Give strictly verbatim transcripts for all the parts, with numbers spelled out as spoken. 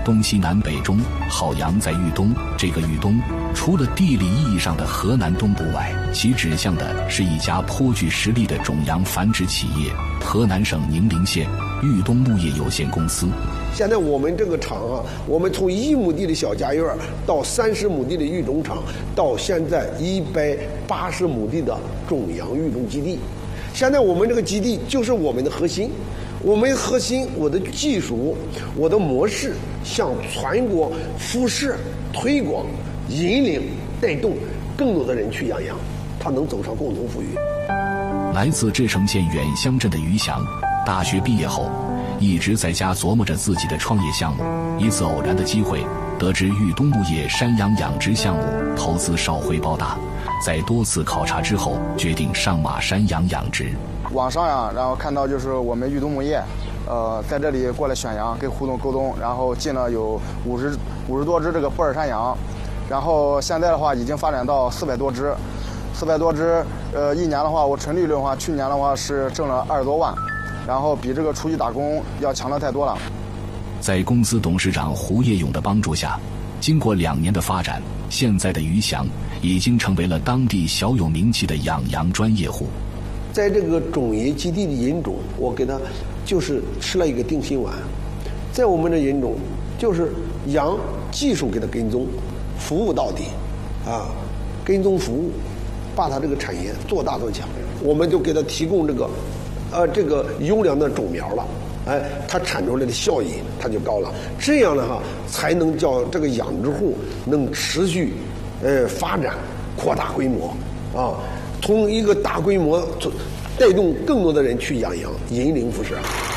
东西南北中，好羊在豫东。这个豫东，除了地理意义上的河南东部外，其指向的是一家颇具实力的种羊繁殖企业——河南省宁陵县豫东牧业有限公司。 现在我们这个厂啊，我们从一亩地的小家院到三十亩地的育种厂，到现在一百八十亩地的种羊育种基地。现在我们这个基地就是我们的核心，我们核心，我的技术，我的模式，向全国辐射、推广、引领、带动更多的人去养羊，他能走上共同富裕。 来自至城县远乡镇的于翔，大学毕业后一直在家琢磨着自己的创业项目。一次偶然的机会，得知豫东牧业山羊养殖项目投资少回报大，在多次考察之后，决定上马山羊养殖。 网上呀，然后看到就是我们豫东牧业，呃，在这里过来选羊，跟互动沟通，然后进了有五十五十多只这个布尔山羊，然后现在的话已经发展到四百多只，四百多只，呃，一年的话，我纯利润的话，去年的话是挣了二十多万，然后比这个出去打工要强的太多了。 在公司董事长胡业勇的帮助下，经过两年的发展，现在的于翔已经成为了当地小有名气的养羊专业户。 在这个种业基地的引种，我给他就是吃了一个定心丸。在我们的引种，就是羊技术给他跟踪，服务到底，啊，跟踪服务，把他这个产业做大做强。我们就给他提供这个，呃，这个优良的种苗了。哎，它产出来的效益它就高了，这样的哈才能叫这个养殖户能持续，呃发展扩大规模啊，从一个大规模带动更多的人去养羊，引领辐射。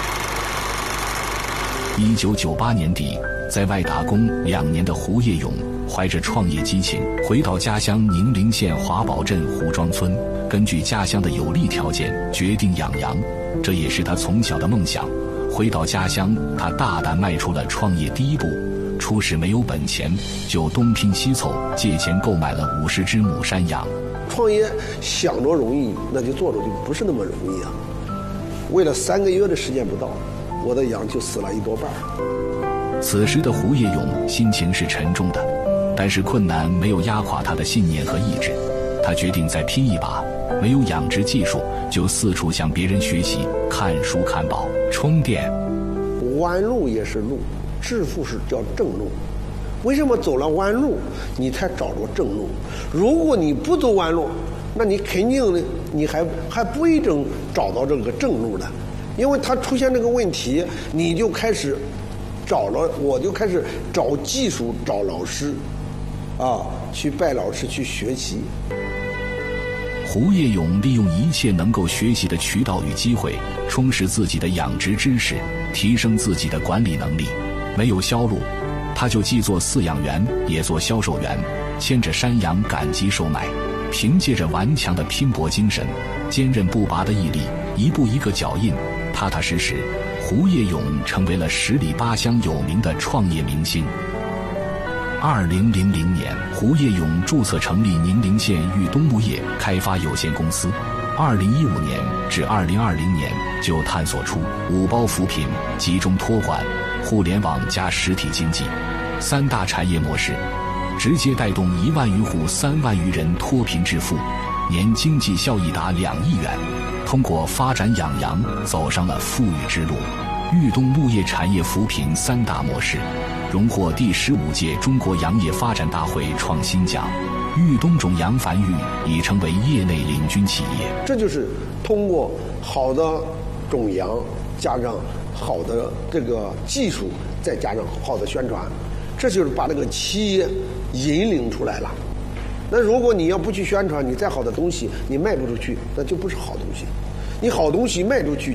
一九九八年底，在外打工两年的胡业勇怀着创业激情，回到家乡宁陵县华宝镇胡庄村，根据家乡的有利条件，决定养羊，这也是他从小的梦想。回到家乡，他大胆迈出了创业第一步。初始没有本钱，就东拼西凑借钱购买了五十只母山羊。 创业想着容易，那就做着就不是那么容易啊！为了三个月的时间不到，我的羊就死了一多半。 此时的胡业勇心情是沉重的，但是困难没有压垮他的信念和意志。他决定再拼一把，没有养殖技术，就四处向别人学习，看书看报，充电。 弯路也是路，致富是叫正路。为什么走了弯路，你才找着正路？如果你不走弯路，那你肯定呢，你还还不一定找到这个正路的，因为它出现这个问题，你就开始找了，我就开始找技术，找老师，啊，去拜老师去学习。 胡业勇利用一切能够学习的渠道与机会，充实自己的养殖知识，提升自己的管理能力。没有销路，他就既做饲养员，也做销售员，牵着山羊赶集售卖。凭借着顽强的拼搏精神，坚韧不拔的毅力，一步一个脚印，踏踏实实，胡业勇成为了十里八乡有名的创业明星。二零零零年，胡业勇注册成立宁陵县豫东牧业开发有限公司。二零一五年至二零二零年，就探索出五包扶贫、集中托管、互联网加实体经济三大产业模式，直接带动一万余户、三万余人脱贫致富，年经济效益达两亿元。通过发展养羊，走上了富裕之路。豫东牧业产业扶贫三大模式，荣获第十五届中国羊业发展大会创新奖。豫东种羊繁育已成为业内领军企业。 这就是通过好的种羊，加上好的这个技术，再加上好的宣传，这就是把这个企业引领出来了。那如果你要不去宣传，你再好的东西你卖不出去，那就不是好东西。你好东西卖出去，